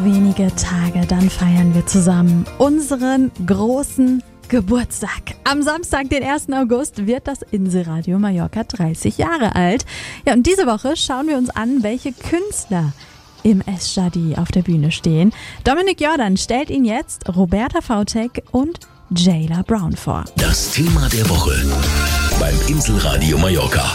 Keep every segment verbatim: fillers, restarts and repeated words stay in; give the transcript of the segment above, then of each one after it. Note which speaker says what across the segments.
Speaker 1: wenige Tage, dann feiern wir zusammen unseren großen Geburtstag. Am Samstag, den ersten August, wird das Inselradio Mallorca dreißig Jahre alt. Ja, und diese Woche schauen wir uns an, welche Künstler im Es-Jadi auf der Bühne stehen. Dominik Jordan stellt Ihnen jetzt Roberta Vautek und Jayla Brown vor.
Speaker 2: Das Thema der Woche beim Inselradio Mallorca.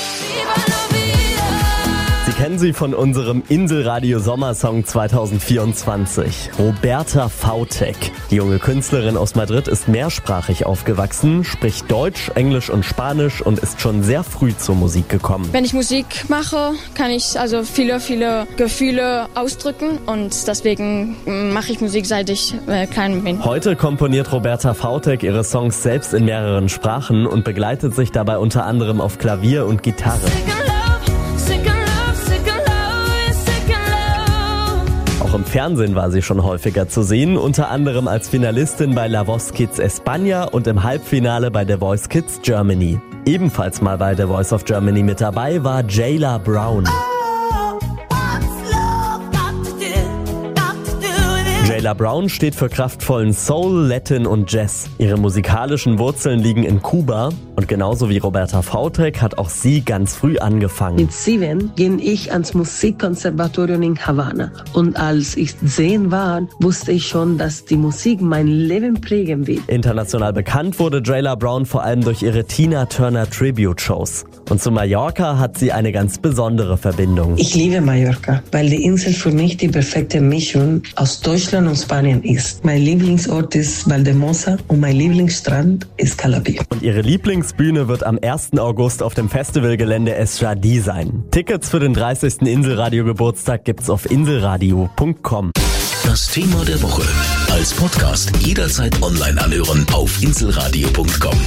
Speaker 3: Sie kennen sie von unserem Inselradio Sommersong zwanzig vierundzwanzig. Roberta Vautek. Die junge Künstlerin aus Madrid ist mehrsprachig aufgewachsen, spricht Deutsch, Englisch und Spanisch und ist schon sehr früh zur Musik gekommen.
Speaker 4: Wenn ich Musik mache, kann ich also viele, viele Gefühle ausdrücken und deswegen mache ich Musik, seit ich äh, klein bin.
Speaker 3: Heute komponiert Roberta Vautek ihre Songs selbst in mehreren Sprachen und begleitet sich dabei unter anderem auf Klavier und Gitarre. Auch im Fernsehen war sie schon häufiger zu sehen, unter anderem als Finalistin bei La Voz Kids España und im Halbfinale bei The Voice Kids Germany. Ebenfalls mal bei The Voice of Germany mit dabei war Jayla Brown. Jayla Brown steht für kraftvollen Soul, Latin und Jazz. Ihre musikalischen Wurzeln liegen in Kuba und genauso wie Roberta Vautek hat auch sie ganz früh angefangen.
Speaker 5: Mit sieben ging ich ans Musikkonservatorium in Havanna und als ich zehn war, wusste ich schon, dass die Musik mein Leben prägen wird.
Speaker 3: International bekannt wurde Jayla Brown vor allem durch ihre Tina Turner Tribute Shows. Und zu Mallorca hat sie eine ganz besondere Verbindung.
Speaker 5: Ich liebe Mallorca, weil die Insel für mich die perfekte Mischung aus Deutschland und Spanien ist. Mein Lieblingsort ist Valdemosa und mein Lieblingsstrand ist Calabí.
Speaker 3: Und ihre Lieblingsbühne wird am ersten August auf dem Festivalgelände Es-Jadi sein. Tickets für den dreißigsten Inselradio-Geburtstag gibt's auf inselradio punkt com.
Speaker 2: Das Thema der Woche als Podcast jederzeit online anhören auf inselradio punkt com.